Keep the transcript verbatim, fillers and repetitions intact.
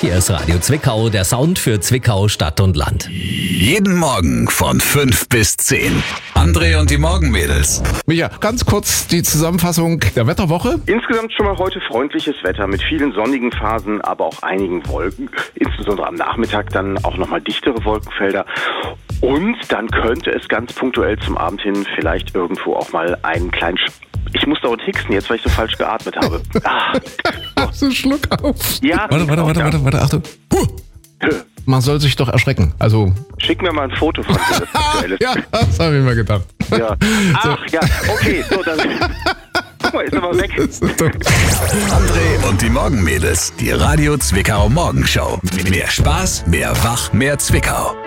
Hier ist Radio Zwickau, der Sound für Zwickau, Stadt und Land. Jeden Morgen von fünf bis zehn. André und die Morgenmädels. Micha, ganz kurz die Zusammenfassung der Wetterwoche. Insgesamt schon mal heute freundliches Wetter mit vielen sonnigen Phasen, aber auch einigen Wolken. Insbesondere am Nachmittag dann auch nochmal dichtere Wolkenfelder. Und dann könnte es ganz punktuell zum Abend hin vielleicht irgendwo auch mal einen kleinen... Sch- ich muss dauernd hicksen jetzt, weil ich so falsch geatmet habe. Ah. Hast du einen Schluck auf? Ja, Warte, warte, warte, warte, warte, Achtung. Huh. Man soll sich doch erschrecken. Also. Schick mir mal ein Foto von dir, das aktuelle. Ja, das habe ich mir gedacht. Ja. Ach ja, okay, so dann. Guck mal, ist aber weg. André und die Morgenmädels. Die Radio Zwickau Morgenshow. Mehr Spaß, mehr Wach, mehr Zwickau.